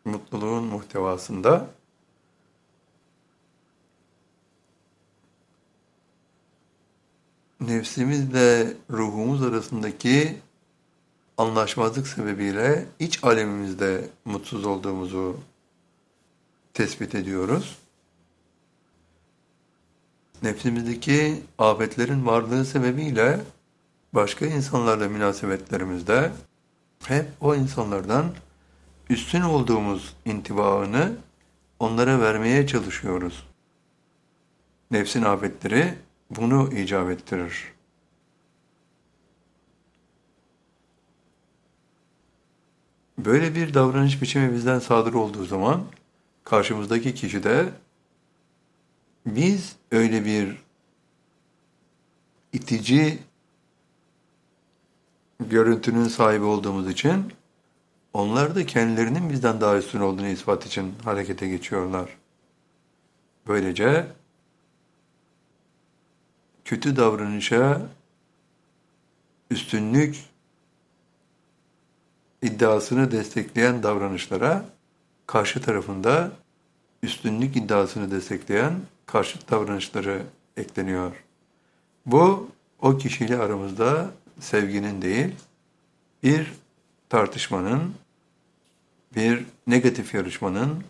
mutluluğun muhtevasında nefsimizle ruhumuz arasındaki anlaşmazlık sebebiyle iç alemimizde mutsuz olduğumuzu tespit ediyoruz. Nefsimizdeki afetlerin varlığı sebebiyle başka insanlarla münasebetlerimizde hep o insanlardan üstün olduğumuz intibaını onlara vermeye çalışıyoruz. Nefsin afetleri bunu icap ettirir. Böyle bir davranış biçimi bizden sadır olduğu zaman karşımızdaki kişi de biz öyle bir itici görüntünün sahibi olduğumuz için onlar da kendilerinin bizden daha üstün olduğunu ispat için harekete geçiyorlar. Böylece kötü davranışa üstünlük iddiasını destekleyen davranışlara karşı tarafında üstünlük iddiasını destekleyen karşıt davranışları ekleniyor. Bu o kişiyle aramızda sevginin değil, bir tartışmanın, bir negatif yarışmanın,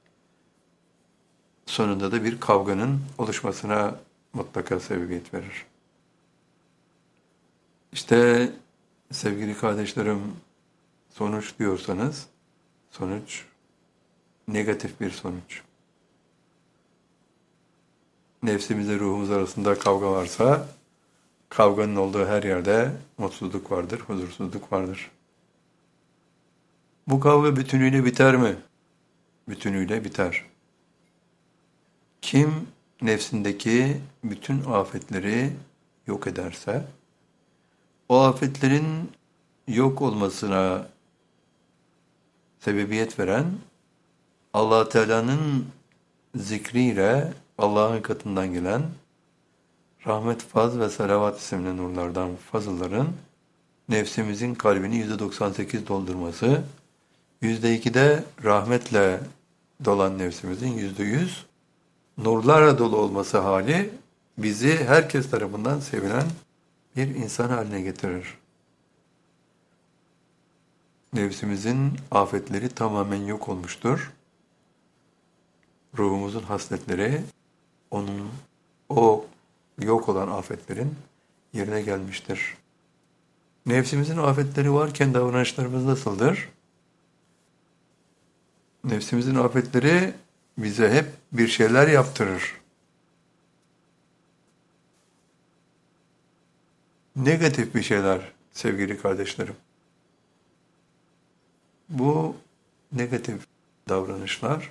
sonunda da bir kavganın oluşmasına mutlaka sebebiyet verir. İşte sevgili kardeşlerim, sonuç diyorsanız, sonuç negatif bir sonuç. Nefsimizle ruhumuz arasında kavga varsa, kavganın olduğu her yerde mutsuzluk vardır, huzursuzluk vardır. Bu kavga bütünüyle biter mi? Bütünüyle biter. Kim nefsindeki bütün afetleri yok ederse, o afetlerin yok olmasına sebebiyet veren Allah Teala'nın zikriyle Allah'ın katından gelen rahmet, faz ve salavat isimli nurlardan fazılların nefsimizin kalbini %98 doldurması, %2 de rahmetle dolan nefsimizin %100 nurlarla dolu olması hali bizi herkes tarafından sevilen bir insan haline getirir. Nefsimizin afetleri tamamen yok olmuştur. Ruhumuzun hasletleri o yok olan afetlerin yerine gelmiştir. Nefsimizin afetleri varken davranışlarımız nasıldır? Nefsimizin afetleri bize hep bir şeyler yaptırır. Negatif bir şeyler sevgili kardeşlerim. Bu negatif davranışlar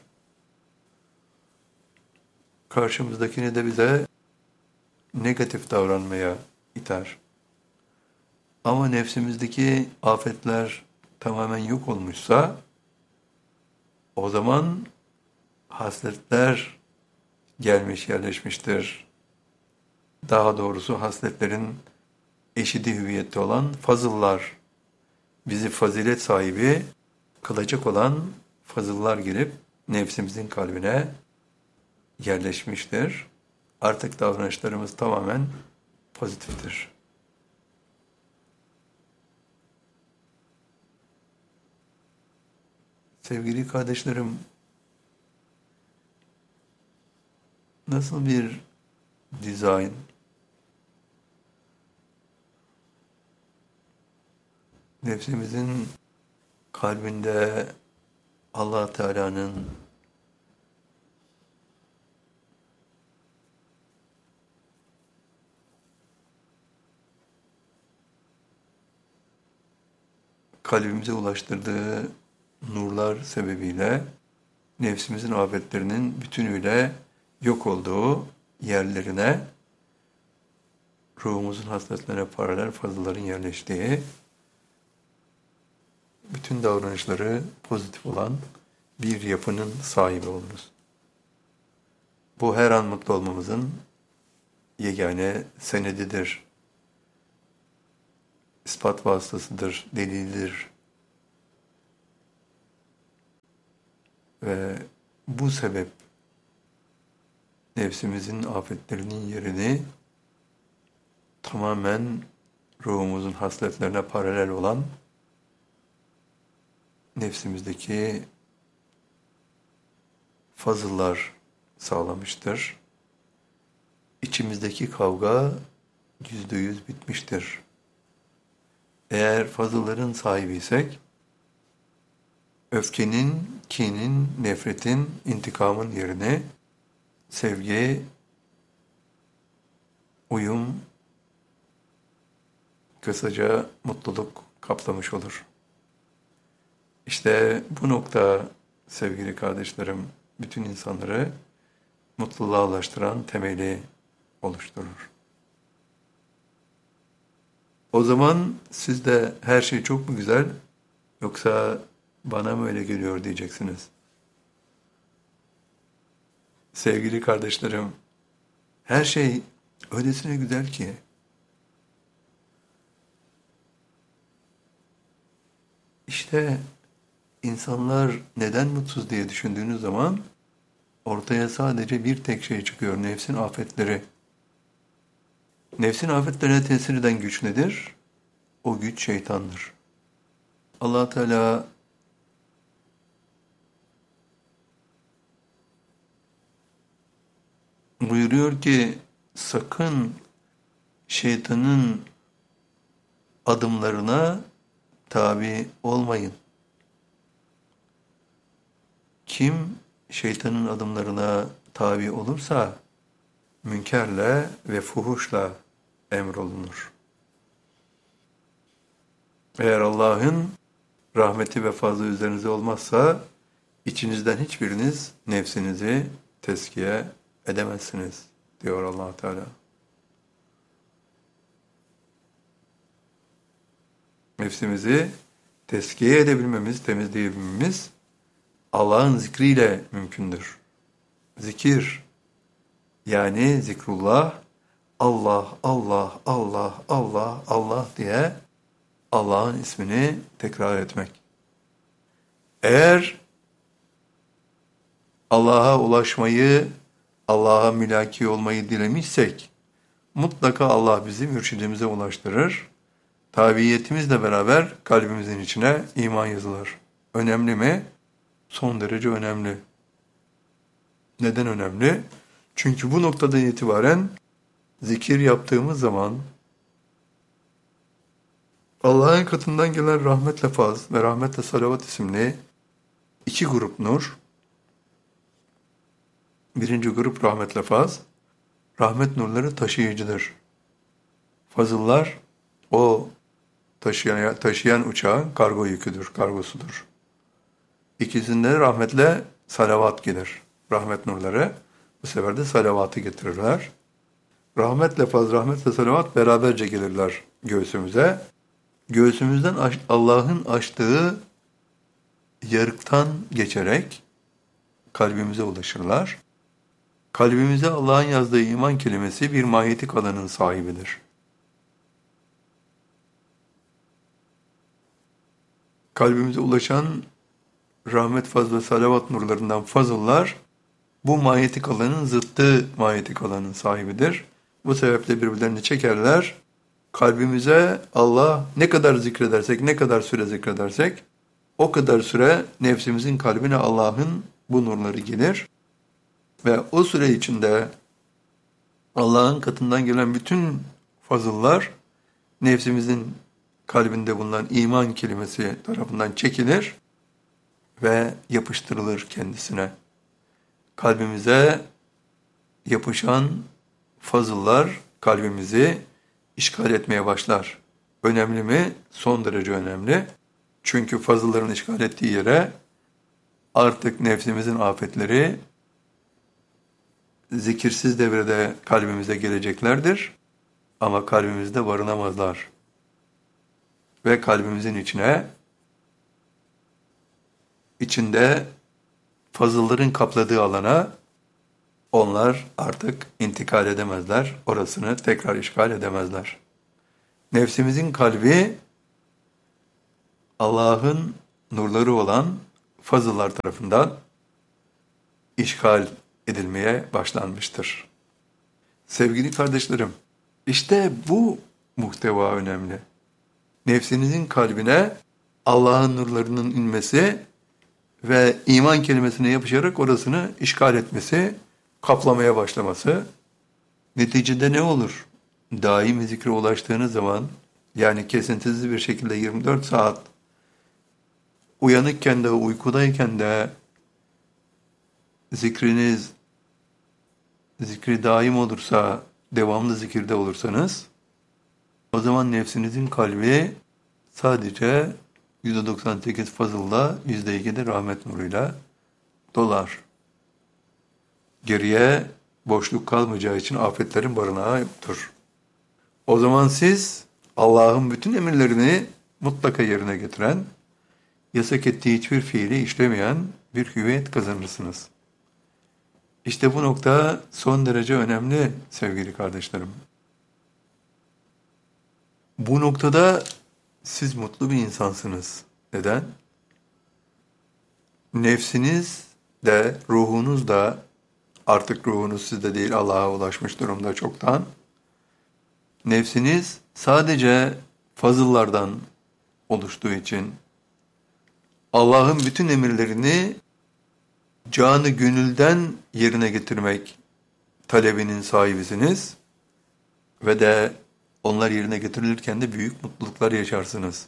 karşımızdakini de bize negatif davranmaya iter. Ama nefsimizdeki afetler tamamen yok olmuşsa o zaman hasletler gelmiş yerleşmiştir. Daha doğrusu hasletlerin eşidi hüviyette olan fazıllar, bizi fazilet sahibi kılacak olan fazıllar girip nefsimizin kalbine yerleşmiştir. Artık davranışlarımız tamamen pozitiftir. Sevgili kardeşlerim, nasıl bir dizayn, nefsimizin kalbinde Allah Teala'nın kalbimize ulaştırdığı nurlar sebebiyle nefsimizin afetlerinin bütünüyle yok olduğu yerlerine ruhumuzun hasletlerine paralel fazlaların yerleştiği, bütün davranışları pozitif olan bir yapının sahibi oluruz. Bu her an mutlu olmamızın yegane senedidir, ispat vasıtasıdır, delildir. Ve bu sebep nefsimizin afetlerinin yerini tamamen ruhumuzun hasletlerine paralel olan nefsimizdeki fazıllar sağlamıştır. İçimizdeki kavga %100 bitmiştir. Eğer fazılların sahibiysek, öfkenin, kinin, nefretin, intikamın yerine sevgi, uyum, kısaca mutluluk kaplamış olur. İşte bu nokta sevgili kardeşlerim, bütün insanları mutluluğa ulaştıran temeli oluşturur. O zaman siz de her şey çok mu güzel yoksa bana mı öyle geliyor diyeceksiniz. Sevgili kardeşlerim, her şey öylesine güzel ki işte insanlar neden mutsuz diye düşündüğünüz zaman ortaya sadece bir tek şey çıkıyor. Nefsin afetleri. Nefsin afetlerine tesir eden güç nedir? O güç şeytandır. Allah Teala buyuruyor ki sakın şeytanın adımlarına tabi olmayın. Kim şeytanın adımlarına tabi olursa münkerle ve fuhuşla emrolunur. Eğer Allah'ın rahmeti ve fazlı üzerinize olmazsa içinizden hiçbiriniz nefsinizi tezkiye edemezsiniz diyor Allah Teala. Nefsimizi tezkiye edebilmemiz, temizleyebilmemiz Allah'ın zikriyle mümkündür. Zikir yani zikrullah, Allah, Allah, Allah, Allah, Allah diye Allah'ın ismini tekrar etmek. Eğer Allah'a ulaşmayı, Allah'a mülaki olmayı dilemişsek, mutlaka Allah bizi mürşidimize ulaştırır. Tabiiyetimizle beraber kalbimizin içine iman yazılır. Önemli mi? Son derece önemli. Neden önemli? Çünkü bu noktadan itibaren zikir yaptığımız zaman Allah'ın katından gelen rahmetle faz ve rahmetle salavat isimli iki grup nur. Birinci grup rahmetle faz. Rahmet nurları taşıyıcıdır. Fazıllar o taşıyan uçağın kargo yüküdür, kargosudur. İkisinde rahmetle salavat gelir. Rahmet nurları bu sefer de salavatı getirirler. Rahmetle faz, rahmetle salavat beraberce gelirler göğsümüze. Göğsümüzden Allah'ın açtığı yarıktan geçerek kalbimize ulaşırlar. Kalbimize Allah'ın yazdığı iman kelimesi bir manyetik alanın sahibidir. Kalbimize ulaşan rahmet, faz ve salavat nurlarından fazıllar bu manyetik alanın zıttı manyetik alanın sahibidir. Bu sebeple birbirlerini çekerler. Kalbimize Allah ne kadar zikredersek, ne kadar süre zikredersek o kadar süre nefsimizin kalbine Allah'ın bu nurları gelir. Ve o süre içinde Allah'ın katından gelen bütün fazıllar nefsimizin kalbinde bulunan iman kelimesi tarafından çekilir ve yapıştırılır kendisine. Kalbimize yapışan fazıllar kalbimizi işgal etmeye başlar. Önemli mi? Son derece önemli. Çünkü fazılların işgal ettiği yere artık nefsimizin afetleri zikirsiz devrede kalbimize geleceklerdir. Ama kalbimizde barınamazlar. Ve kalbimizin içinde fazılların kapladığı alana onlar artık intikal edemezler. Orasını tekrar işgal edemezler. Nefsimizin kalbi Allah'ın nurları olan fazıllar tarafından işgal edilmeye başlanmıştır. Sevgili kardeşlerim, işte bu muhteva önemli. Nefsinizin kalbine Allah'ın nurlarının inmesi ve iman kelimesine yapışarak orasını işgal etmesi, kaplamaya başlaması. Neticede ne olur? Daimi zikre ulaştığınız zaman, yani kesintisiz bir şekilde 24 saat uyanıkken de uykudayken de zikriniz, zikri daim olursa, devamlı zikirde olursanız, o zaman nefsinizin kalbi sadece %98 fazılla, %2 de rahmet nuruyla dolar. Geriye boşluk kalmayacağı için afetlerin barınağı yoktur. O zaman siz Allah'ın bütün emirlerini mutlaka yerine getiren, yasak ettiği hiçbir fiili işlemeyen bir hüviyet kazanırsınız. İşte bu nokta son derece önemli sevgili kardeşlerim. Bu noktada siz mutlu bir insansınız. Neden? Nefsiniz de, ruhunuz da, artık ruhunuz sizde değil, Allah'a ulaşmış durumda çoktan. Nefsiniz sadece fazıllardan oluştuğu için Allah'ın bütün emirlerini canı gönülden yerine getirmek talebinin sahibisiniz ve de onlar yerine getirilirken de büyük mutluluklar yaşarsınız.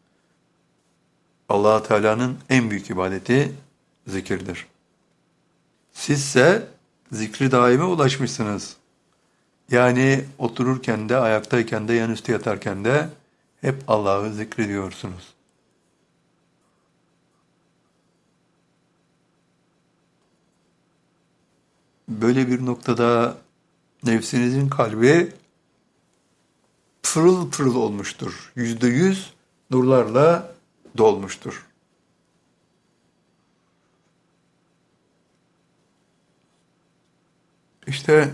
Allah Teala'nın en büyük ibadeti zikirdir. Sizse zikri daime ulaşmışsınız. Yani otururken de, ayaktayken de, yanüstü yatarken de hep Allah'ı zikrediyorsunuz. Böyle bir noktada nefsinizin kalbi pırıl pırıl olmuştur. %100 nurlarla dolmuştur. İşte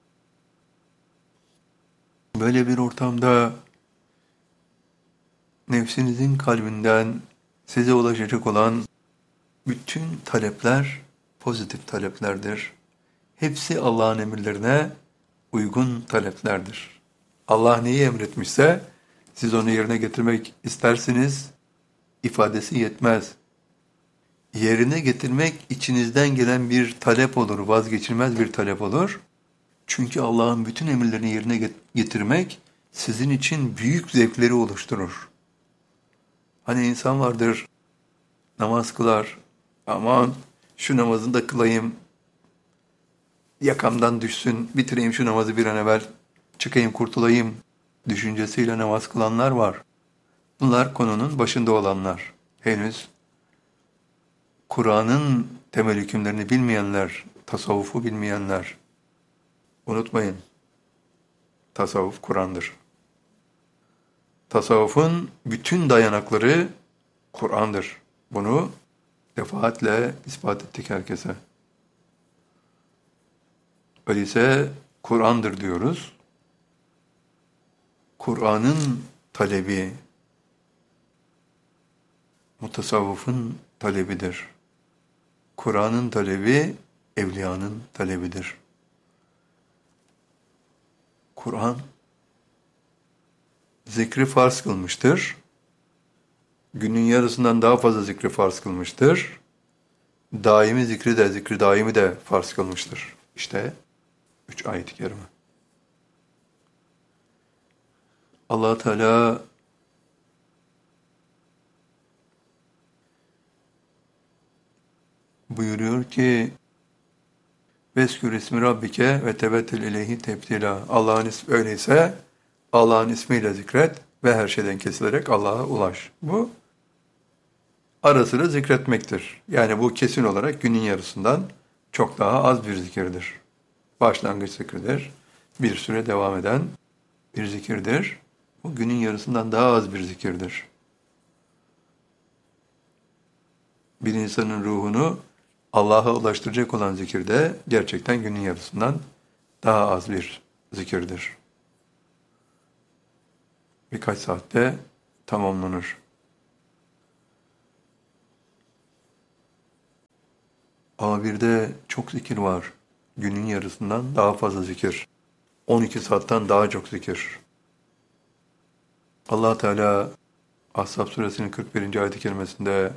böyle bir ortamda nefsinizin kalbinden size ulaşacak olan bütün talepler pozitif taleplerdir. Hepsi Allah'ın emirlerine uygun taleplerdir. Allah neyi emretmişse siz onu yerine getirmek istersiniz, ifadesi yetmez. Yerine getirmek içinizden gelen bir talep olur, vazgeçilmez bir talep olur. Çünkü Allah'ın bütün emirlerini yerine getirmek sizin için büyük zevkleri oluşturur. Hani insan vardır, namaz kılar, aman şu namazını da kılayım, yakamdan düşsün, bitireyim şu namazı bir an evvel, çıkayım kurtulayım düşüncesiyle namaz kılanlar var. Bunlar konunun başında olanlar. Henüz Kur'an'ın temel hükümlerini bilmeyenler, tasavvufu bilmeyenler. Unutmayın, tasavvuf Kur'an'dır. Tasavvufun bütün dayanakları Kur'an'dır. Bunu defaatle ispat ettik herkese. Öyleyse Kur'an'dır diyoruz. Kur'an'ın talebi, mutasavvıfın talebidir. Kur'an'ın talebi, evliyanın talebidir. Kur'an, zikri farz kılmıştır. Günün yarısından daha fazla zikri farz kılmıştır. Daimi zikri de, zikri daimi de farz kılmıştır. İşte 3 ayet-i kerime. Allah Teala buyuruyor ki Veskür ismi Rabbike ve tebettel ileyhi tebdila. Allah'ın ismi öyleyse Allah'ın ismiyle zikret ve her şeyden kesilerek Allah'a ulaş. Bu ara sıra zikretmektir. Yani bu kesin olarak günün yarısından çok daha az bir zikirdir. Başlangıç zikridir. Bir süre devam eden bir zikirdir. Bu günün yarısından daha az bir zikirdir. Bir insanın ruhunu Allah'a ulaştıracak olan zikir de gerçekten günün yarısından daha az bir zikirdir. Birkaç saatte tamamlanır. Ama bir de çok zikir var. Günün yarısından daha fazla zikir. 12 saatten daha çok zikir. Allah Teala Ahzab suresinin 41. ayet-i kerimesinde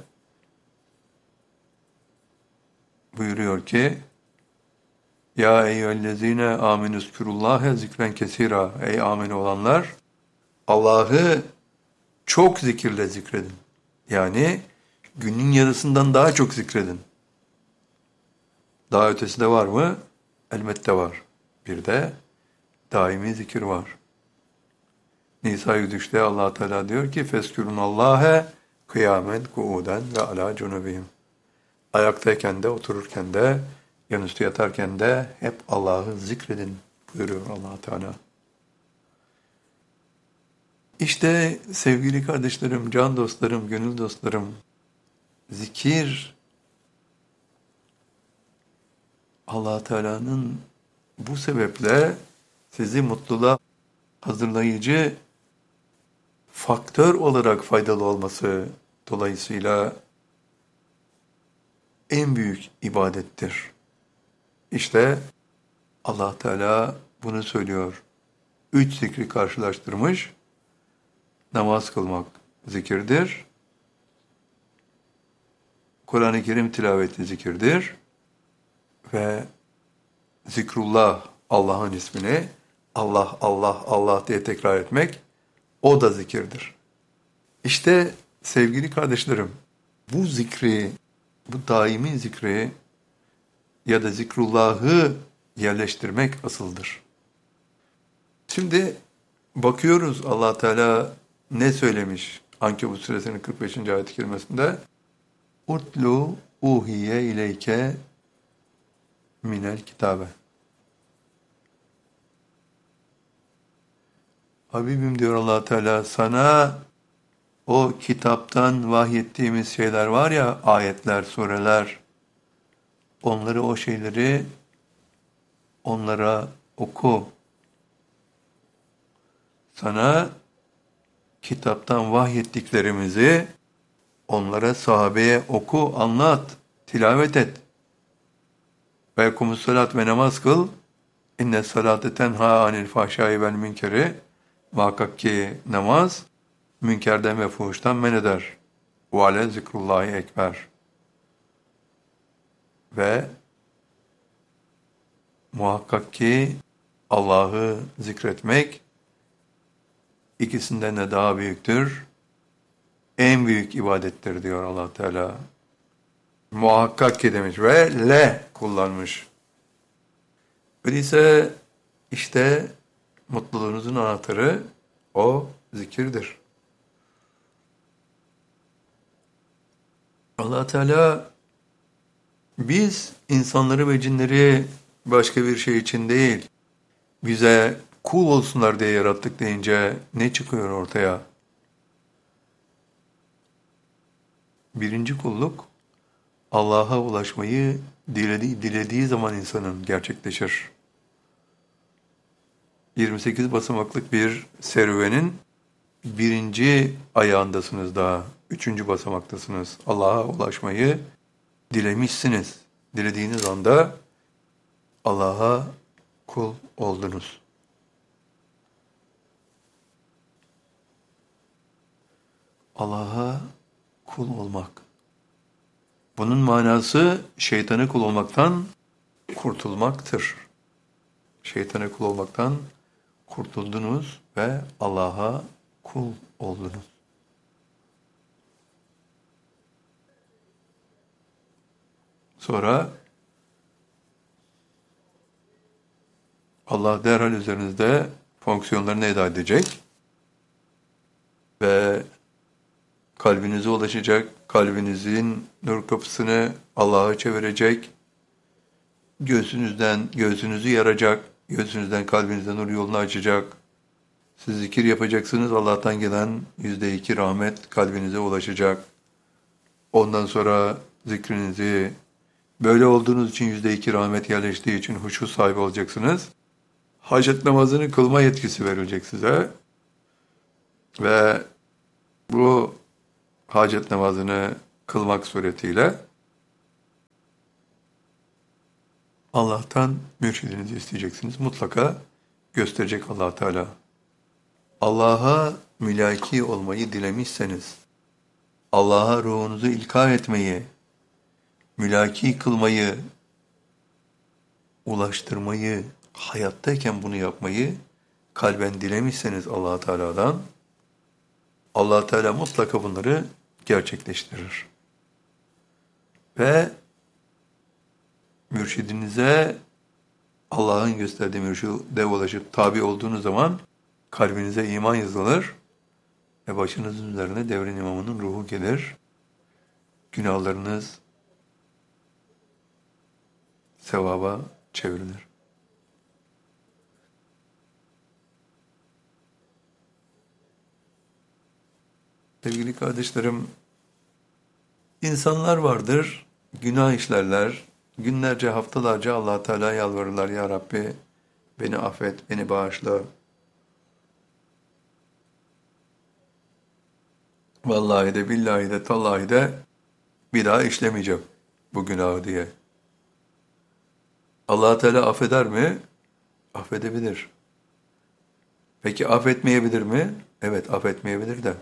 buyuruyor ki: Ya eyyühellezine amenüzkürullâhe zikren kesira. Ey amin olanlar, Allah'ı çok zikirle zikredin. Yani günün yarısından daha çok zikredin. Daha ötesi de var mı? Elbette var. Bir de daimi zikir var. Nisa 103'te Allah Teala diyor ki: Feskürunallâhe kıyamen kuuden ve alâ cunubihim. Ayaktayken de, otururken de, yanüstü yatarken de hep Allah'ı zikredin buyuruyor Allah Teala. İşte sevgili kardeşlerim, can dostlarım, gönül dostlarım, zikir Allah Teala'nın bu sebeple sizi mutluluğa hazırlayıcı faktör olarak faydalı olması dolayısıyla en büyük ibadettir. İşte Allah Teala bunu söylüyor. 3 zikri karşılaştırmış. Namaz kılmak zikirdir. Kur'an-ı Kerim tilaveti zikirdir. Ve zikrullah, Allah'ın ismini Allah, Allah, Allah diye tekrar etmek, o da zikirdir. İşte sevgili kardeşlerim, bu zikri, bu daimi zikri ya da zikrullahı yerleştirmek asıldır. Şimdi bakıyoruz Allah Teala ne söylemiş Ankebut suresinin 45. ayet-i kerimesinde: Utlu uhiye ileyke minel kitabe. Habibim diyor Allah Teala, sana o kitaptan vahyettiğimiz şeyler var ya, ayetler, sureler, o şeyleri onlara oku. Sana kitaptan vahyettiklerimizi onlara, sahabeye oku, anlat, tilavet et. Ve ekumus salat ve namaz kıl. İnne salate tenha anil fahşai vel münkeri. Muhakkak ki namaz münkerden ve fuhuştan men eder. Ve ale zikrullahi ekber. Ve muhakkak ki Allah'ı zikretmek ikisinden de daha büyüktür. En büyük ibadettir diyor Allah Teala. Muhakkak ki demiş ve le kullanmış. Öyleyse işte mutluluğunuzun anahtarı o zikirdir. Allah Teala biz insanları ve cinleri başka bir şey için değil, bize kul olsunlar diye yarattık deyince ne çıkıyor ortaya? Birinci kulluk, Allah'a ulaşmayı dilediği zaman insanın gerçekleşir. 28 basamaklık bir serüvenin birinci ayağındasınız daha. 3. basamaktasınız. Allah'a ulaşmayı dilemişsiniz. Dilediğiniz anda Allah'a kul oldunuz. Allah'a kul olmak. Bunun manası şeytana kul olmaktan kurtulmaktır. Şeytana kul olmaktan kurtuldunuz ve Allah'a kul oldunuz. Sonra Allah derhal üzerinizde fonksiyonlarını eda edecek ve kalbinize ulaşacak, kalbinizin nur kapısını Allah'a çevirecek, göğsünüzü yaracak, göğsünüzden kalbinizden nur yolunu açacak. Siz zikir yapacaksınız, Allah'tan gelen %2 rahmet kalbinize ulaşacak. Ondan sonra zikrinizi, böyle olduğunuz için %2 rahmet yerleştiği için huşu sahibi olacaksınız. Hacet namazını kılma yetkisi verilecek size. Ve bu hacet namazını kılmak suretiyle Allah'tan mürşidinizi isteyeceksiniz. Mutlaka gösterecek Allah Teala. Allah'a mülaki olmayı dilemişseniz, Allah'a ruhunuzu ilka etmeyi, mülaki kılmayı, ulaştırmayı, hayattayken bunu yapmayı kalben dilemişseniz Allah Teala'dan, Allah Teala mutlaka bunları gerçekleştirir. Ve mürşidinize Allah'ın gösterdiği mürşide ulaşıp tabi olduğunuz zaman kalbinize iman yazılır ve başınızın üzerine devrin imamının ruhu gelir. Günahlarınız sevaba çevrilir. Sevgili kardeşlerim, insanlar vardır, günah işlerler, günlerce, haftalarca Allah Teala yalvarırlar, Ya Rabbi beni affet, beni bağışla. Vallahi de, billahi de, tallahi de bir daha işlemeyeceğim bu günahı diye. Allah Teala affeder mi? Affedebilir. Peki affetmeyebilir mi? Evet, affetmeyebilir de.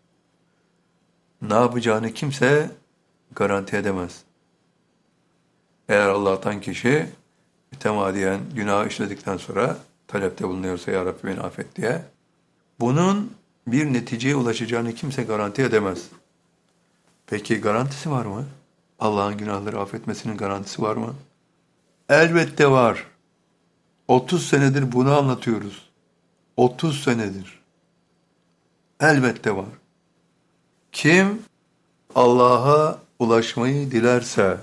Ne yapacağını kimse garanti edemez. Eğer Allah'tan kişi mütemadiyen günah işledikten sonra talepte bulunuyorsa Ya Rabbi beni affet diye, bunun bir neticeye ulaşacağını kimse garanti edemez. Peki garantisi var mı? Allah'ın günahları affetmesinin garantisi var mı? Elbette var. 30 senedir bunu anlatıyoruz. 30 senedir. Elbette var. Kim Allah'a ulaşmayı dilerse,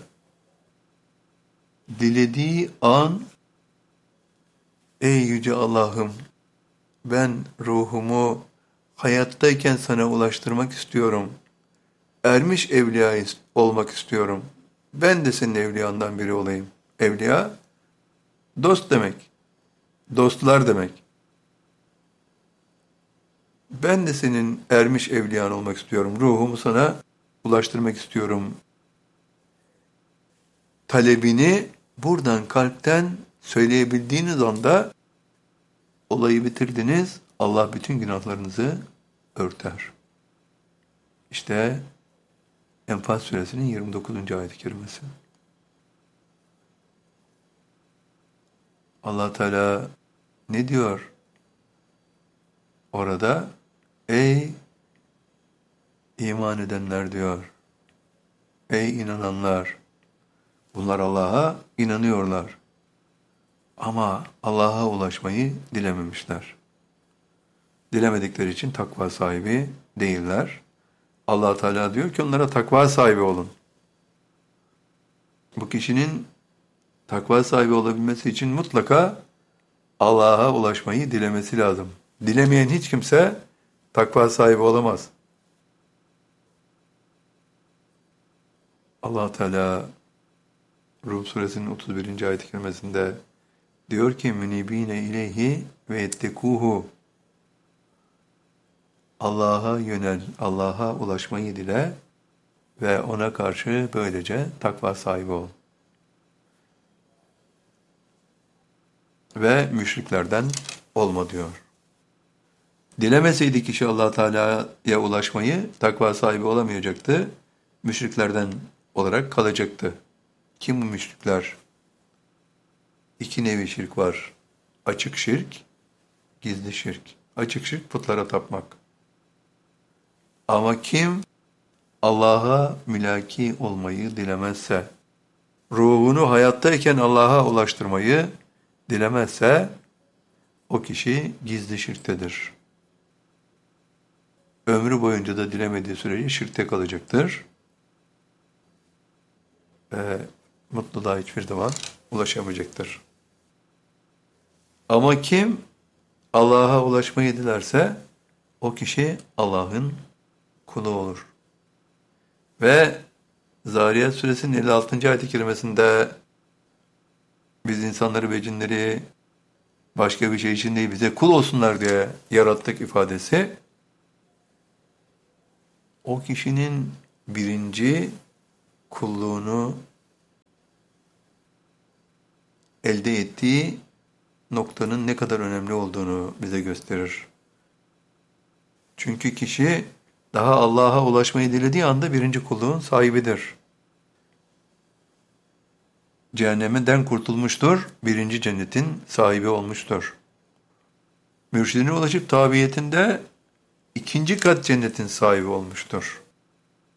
dilediği an, ey yüce Allah'ım, ben ruhumu hayattayken sana ulaştırmak istiyorum. Ermiş evliya olmak istiyorum. Ben de senin evliyandan biri olayım. Evliya, dost demek. Dostlar demek. Ben de senin ermiş evliyan olmak istiyorum. Ruhumu sana ulaştırmak istiyorum. Talebini buradan kalpten söyleyebildiğiniz anda olayı bitirdiniz. Allah bütün günahlarınızı örter. İşte Enfal suresinin 29. ayet-i kerimesi. Allah Teala ne diyor orada? Ey iman edenler diyor. Ey inananlar. Bunlar Allah'a inanıyorlar. Ama Allah'a ulaşmayı dilememişler. Dilemedikleri için takva sahibi değiller. Allah Teala diyor ki onlara takva sahibi olun. Bu kişinin takva sahibi olabilmesi için mutlaka Allah'a ulaşmayı dilemesi lazım. Dilemeyen hiç kimse takva sahibi olamaz. Allah Teala Rum suresinin 31. ayet-i kerimesinde diyor ki münibine ileyhi ve ettekuhu. Allah'a yönel, Allah'a ulaşmayı dile ve ona karşı böylece takva sahibi ol. Ve müşriklerden olma diyor. Dilemeseydi kişi Allah Teala'ya ulaşmayı takva sahibi olamayacaktı. Müşriklerden olarak kalacaktı. Kim bu müşrikler? İki nevi şirk var. Açık şirk, gizli şirk. Açık şirk putlara tapmak. Ama kim Allah'a mülaki olmayı dilemezse, ruhunu hayattayken Allah'a ulaştırmayı dilemezse, o kişi gizli şirktedir. Ömrü boyunca da dilemediği sürece şirkte kalacaktır. Ve mutluluğa hiçbir zaman ulaşamayacaktır. Ama kim Allah'a ulaşmayı dilerse, o kişi Allah'ın kulu olur. Ve Zariyat suresinin 56. ayet-i kerimesinde biz insanları ve cinleri başka bir şey için değil bize kul olsunlar diye yarattık ifadesi o kişinin birinci kulluğunu elde ettiği noktanın ne kadar önemli olduğunu bize gösterir. Çünkü kişi daha Allah'a ulaşmayı dilediği anda birinci kulluğun sahibidir. Cehennemden kurtulmuştur, birinci cennetin sahibi olmuştur. Mürşidine ulaşıp tabiyetinde ikinci kat cennetin sahibi olmuştur.